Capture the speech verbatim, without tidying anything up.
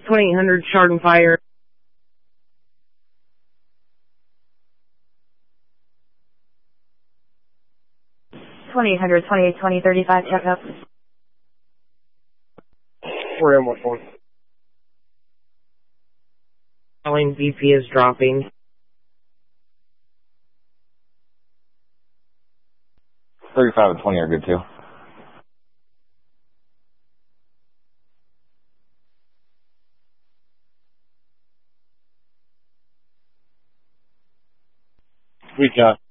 twenty-eight hundred, Shard and Fire. twenty-eight hundred, twenty-eight twenty, thirty-five, check up. We're in one one. Calling B P is dropping. thirty-five and twenty are good too. We got